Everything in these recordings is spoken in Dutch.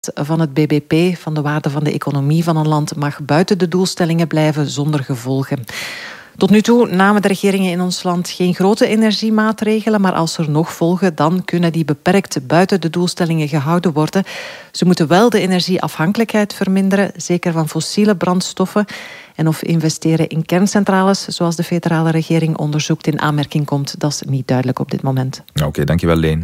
van het BBP, van de waarde van de economie van een land, mag buiten de doelstellingen blijven zonder gevolgen. Tot nu toe namen de regeringen in ons land geen grote energiemaatregelen, maar als er nog volgen, dan kunnen die beperkt buiten de doelstellingen gehouden worden. Ze moeten wel de energieafhankelijkheid verminderen, zeker van fossiele brandstoffen. En of investeren in kerncentrales, zoals de federale regering onderzoekt, in aanmerking komt, dat is niet duidelijk op dit moment. Oké, dankjewel Leen.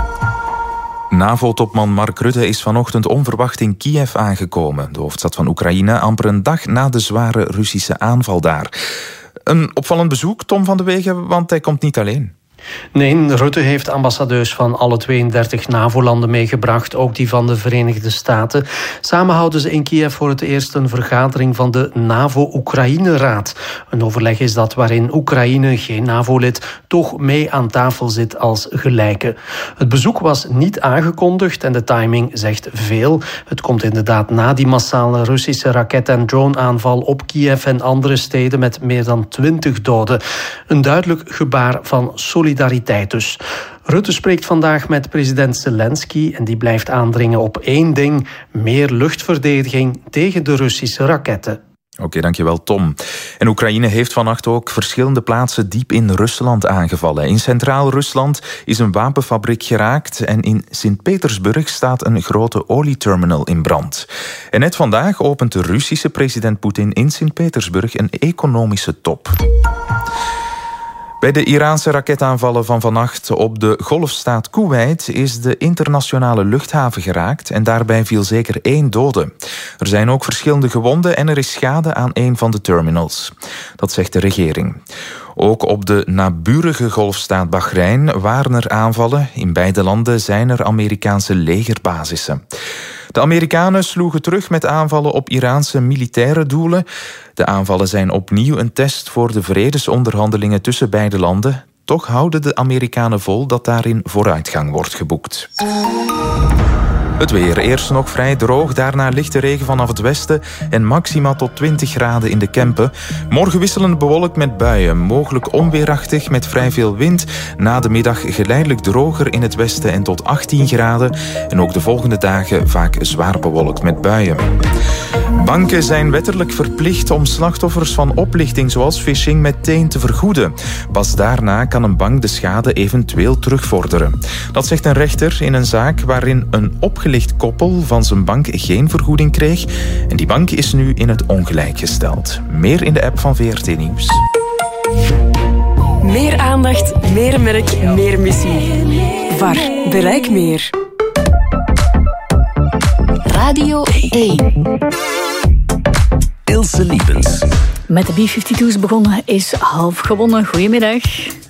NAVO-topman Mark Rutte is vanochtend onverwacht in Kiev aangekomen, de hoofdstad van Oekraïne, amper een dag na de zware Russische aanval daar. Een opvallend bezoek, Tom van de Wegen, want hij komt niet alleen. Nee, Rutte heeft ambassadeurs van alle 32 NAVO-landen meegebracht, ook die van de Verenigde Staten. Samen houden ze in Kiev voor het eerst een vergadering van de NAVO-Oekraïne-raad. Een overleg is dat waarin Oekraïne, geen NAVO-lid, toch mee aan tafel zit als gelijke. Het bezoek was niet aangekondigd en de timing zegt veel. Het komt inderdaad na die massale Russische raket- en drone-aanval op Kiev en andere steden met meer dan 20 doden. Een duidelijk gebaar van solidariteit dus. Rutte spreekt vandaag met president Zelensky en die blijft aandringen op één ding: meer luchtverdediging tegen de Russische raketten. Oké, dankjewel Tom. En Oekraïne heeft vannacht ook verschillende plaatsen diep in Rusland aangevallen. In centraal Rusland is een wapenfabriek geraakt en in Sint-Petersburg staat een grote olieterminal in brand. En net vandaag opent de Russische president Poetin in Sint-Petersburg een economische top. Bij de Iraanse raketaanvallen van vannacht op de golfstaat Koeweit is de internationale luchthaven geraakt en daarbij viel zeker 1 dode. Er zijn ook verschillende gewonden en er is schade aan een van de terminals. Dat zegt de regering. Ook op de naburige golfstaat Bahrein waren er aanvallen. In beide landen zijn er Amerikaanse legerbasissen. De Amerikanen sloegen terug met aanvallen op Iraanse militaire doelen. De aanvallen zijn opnieuw een test voor de vredesonderhandelingen tussen beide landen. Toch houden de Amerikanen vol dat daarin vooruitgang wordt geboekt. Het weer. Eerst nog vrij droog, daarna lichte regen vanaf het westen en maxima tot 20 graden in de Kempen. Morgen wisselend bewolkt met buien, mogelijk onweerachtig met vrij veel wind. Na de middag geleidelijk droger in het westen en tot 18 graden. En ook de volgende dagen vaak zwaar bewolkt met buien. Banken zijn wettelijk verplicht om slachtoffers van oplichting zoals phishing meteen te vergoeden. Pas daarna kan een bank de schade eventueel terugvorderen. Dat zegt een rechter in een zaak waarin een opgelicht koppel van zijn bank geen vergoeding kreeg. En die bank is nu in het ongelijk gesteld. Meer in de app van VRT Nieuws. Meer aandacht, meer merk, meer missie. VAR, bereik meer. Radio 1. Ilse Liepens. Met de B-52's begonnen is half gewonnen. Goedemiddag.